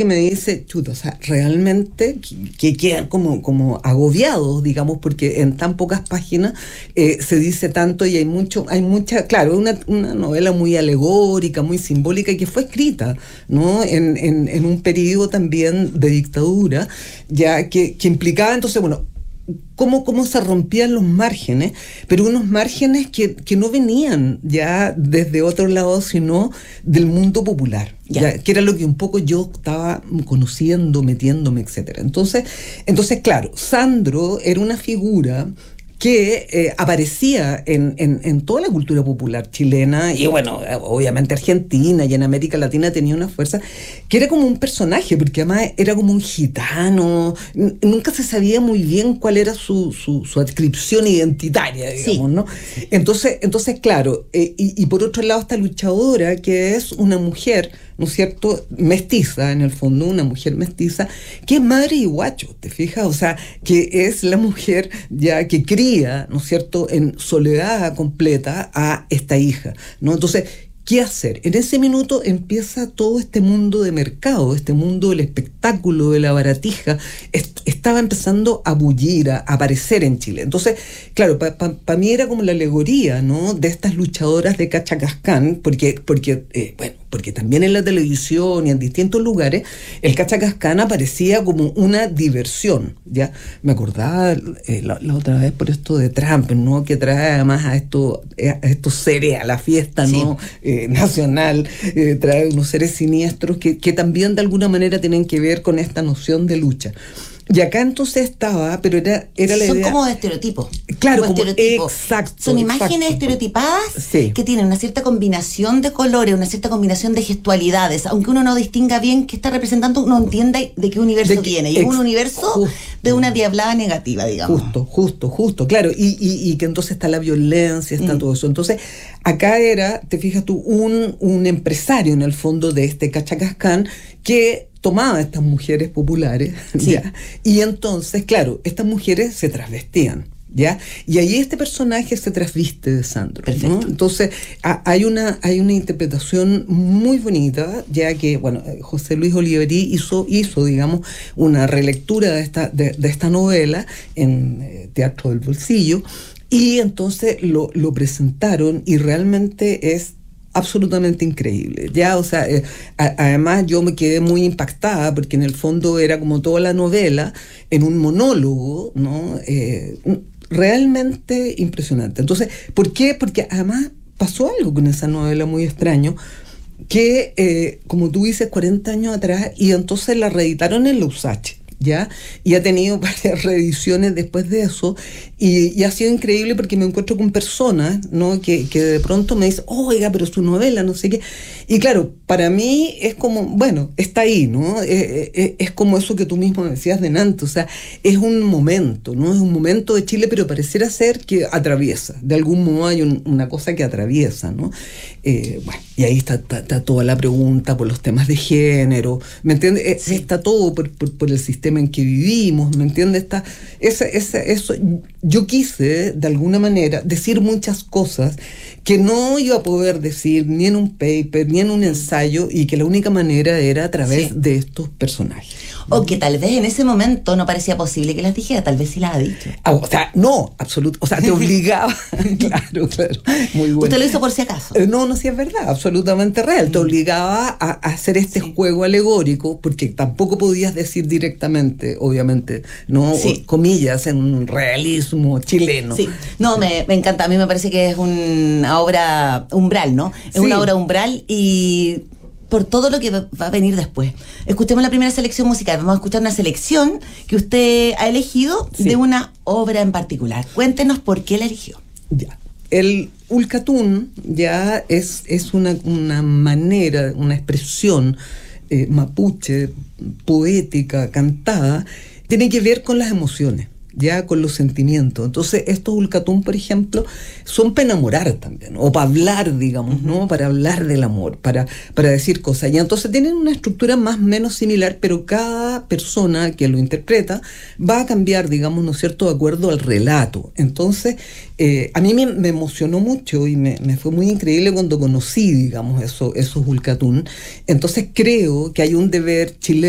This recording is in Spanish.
que me dice, chuta, o sea, realmente que quedan como agobiados, digamos, porque en tan pocas páginas se dice tanto y hay mucha, claro, una novela muy alegórica, muy simbólica y que fue escrita, ¿no? En un periodo también de dictadura, ya que implicaba entonces, bueno, cómo se rompían los márgenes, pero unos márgenes que no venían ya desde otro lado, sino del mundo popular, ya, que era lo que un poco yo estaba conociendo, metiéndome, etcétera. Entonces, claro, Sandro era una figura que aparecía en toda la cultura popular chilena y bueno, obviamente argentina y en América Latina tenía una fuerza que era como un personaje, porque además era como un gitano, nunca se sabía muy bien cuál era su adscripción identitaria, digamos, sí, ¿no? Entonces claro, y por otro lado esta luchadora que es una mujer, ¿no es cierto?, mestiza, en el fondo, una mujer mestiza, que es madre y guacho, ¿te fijas? O sea, que es la mujer ya que cría, ¿no es cierto?, en soledad completa a esta hija, ¿no? Entonces, ¿qué hacer? En ese minuto empieza todo este mundo de mercado, este mundo del espectáculo, de la baratija, estaba empezando a bullir, a aparecer en Chile. Entonces, claro, para mí era como la alegoría, ¿no?, de estas luchadoras de Cachacascán, porque también en la televisión y en distintos lugares el Cachacascán aparecía como una diversión, ¿ya? Me acordaba la otra vez por esto de Trump, ¿no?, que trae además a estos seres a la fiesta, ¿no?, sí, nacional, trae unos seres siniestros que también de alguna manera tienen que ver con esta noción de lucha. Y acá entonces estaba, pero era la idea... Son como de estereotipos. Claro, como exacto. Son imágenes estereotipadas, sí, que tienen una cierta combinación de colores, una cierta combinación de gestualidades. Aunque uno no distinga bien qué está representando, uno entiende de qué universo viene. Y es un universo de una diablada negativa, digamos. Justo, claro. Y que entonces está la violencia, está todo eso. Entonces, acá era, te fijas tú, un empresario en el fondo de este Cachacascán que tomaba a estas mujeres populares, sí, ¿ya? Y entonces, claro, estas mujeres se transvestían, ¿ya? Y ahí este personaje se trasviste de Sandro, ¿no? Entonces, hay una interpretación muy bonita, ya que, bueno, José Luis Oliverí hizo, digamos, una relectura de esta novela en Teatro del Bolsillo, y entonces lo presentaron y realmente es absolutamente increíble, ya, o sea, además yo me quedé muy impactada porque en el fondo era como toda la novela en un monólogo, ¿no? Realmente impresionante. Entonces, ¿por qué? Porque además pasó algo con esa novela muy extraño, que como tú dices, 40 años atrás, y entonces la reeditaron en la USACH, ¿ya? Y ha tenido varias reediciones después de eso, y ha sido increíble porque me encuentro con personas, ¿no?, que de pronto me dicen, oiga, pero su novela, no sé qué. Y claro, para mí es como, bueno, está ahí, ¿no? Es como eso que tú mismo decías de Nantes, o sea, es un momento, ¿no? Es un momento de Chile, pero pareciera ser que atraviesa, de algún modo hay una cosa que atraviesa, ¿no? Bueno, y ahí está toda la pregunta por los temas de género, ¿me entiendes? Sí. Está todo por el sistema en que vivimos, ¿me entiendes? Eso, yo quise, de alguna manera, decir muchas cosas que no iba a poder decir ni en un paper, ni en un ensayo, y que la única manera era a través de estos personajes. O que tal vez en ese momento no parecía posible que las dijera, tal vez sí las ha dicho. O sea, no, absoluto, o sea, te obligaba, claro, muy bueno. ¿Usted lo hizo por si acaso? No, sí es verdad, absolutamente real, te obligaba a hacer este juego alegórico, porque tampoco podías decir directamente, obviamente, ¿no? Sí. Comillas, en un realismo chileno. Sí, no, me encanta, a mí me parece que es una obra umbral, ¿no? Es una obra umbral y... por todo lo que va a venir después. Escuchemos la primera selección musical. Vamos a escuchar una selección que usted ha elegido de una obra en particular. Cuéntenos por qué la eligió. Ya. El Ulcatún ya es una manera, una expresión mapuche, poética, cantada, tiene que ver con las emociones, ya con los sentimientos. Entonces estos ulcatún, por ejemplo, son para enamorar también, o para hablar, digamos, ¿no? Para hablar del amor, para decir cosas. Y entonces tienen una estructura más o menos similar, pero cada persona que lo interpreta va a cambiar, digamos, ¿no es cierto?, de acuerdo al relato. Entonces, a mí me emocionó mucho y me fue muy increíble cuando conocí, digamos, esos ulcatún. Entonces creo que hay un deber chileno